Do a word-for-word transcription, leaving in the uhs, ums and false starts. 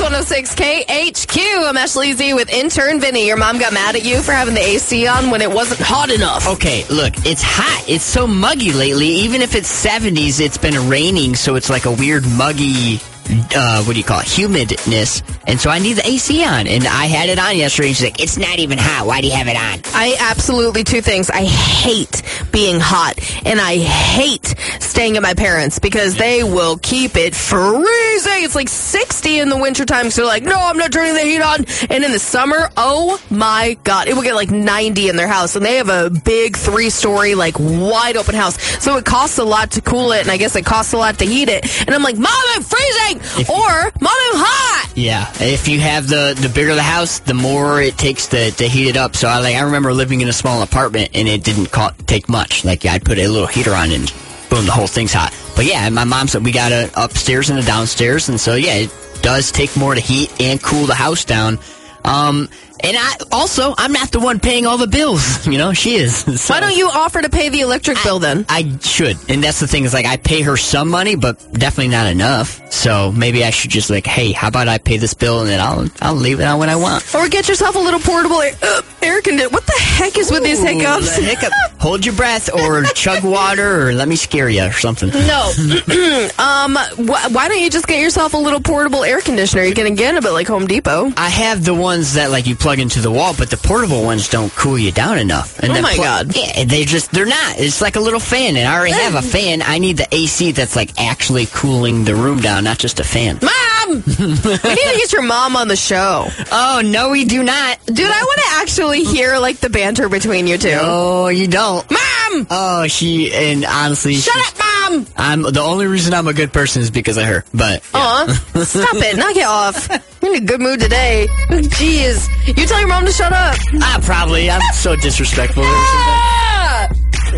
one oh six K H Q. I'm Ashley Z with intern Vinny. Your mom got mad at you for having the A C on when it wasn't hot enough. Okay, look, it's hot. It's so muggy lately. Even if it's seventies, it's been raining, so it's like a weird muggy, uh, what do you call it, humidness. And so I need the A C on. And I had it on yesterday, and she's like, it's not even hot. Why do you have it on? I absolutely, two things. I hate being hot, and I hate staying at my parents' because they will keep it freezing. It's like sixty in the wintertime, so they're like, no, I'm not turning the heat on. And in the summer, oh my God, it will get like ninety in their house. And they have a big three-story, like, wide-open house. So it costs a lot to cool it, and I guess it costs a lot to heat it. And I'm like, Mom, I'm freezing! If, or, Mom, I'm hot! Yeah. If you have the, the bigger the house, the more it takes to, to heat it up. So I like I remember living in a small apartment, and it didn't co- take much. Like, I'd put a little heater on, and boom, the whole thing's hot. But yeah, my mom said we got a upstairs and a downstairs, and so yeah, it does take more to heat and cool the house down. Um, and I also, I'm not the one paying all the bills. You know, she is. So why don't you offer to pay the electric I, bill then? I should. And that's the thing is, like, I pay her some money, but definitely not enough. So maybe I should just, like, hey, how about I pay this bill and then I'll I'll leave it on when I want. Or get yourself a little portable air, uh, air conditioner. What the heck is with Ooh, these hiccups? The hiccup. Hold your breath or chug water or let me scare you or something. No. um, wh- why don't you just get yourself a little portable air conditioner? You can get them at, like, Home Depot. I have the ones that, like, you plug into the wall, but the portable ones don't cool you down enough. And oh, my pl- God. Yeah, they just, they're not. It's like a little fan, and I already have a fan. I need the A C that's, like, actually cooling the room down, not just a fan. Mom! We need to get your mom on the show. Oh, no, we do not. Dude, I want to actually hear, like, the banter between you two. No, you don't. Mom! Oh, she, and honestly... Shut up, Mom! I'm, the only reason I'm a good person is because of her, but... Yeah. Aw, stop it. Knock it off. I'm in a good mood today. Jeez. You tell your mom to shut up. Ah, probably. I'm so disrespectful.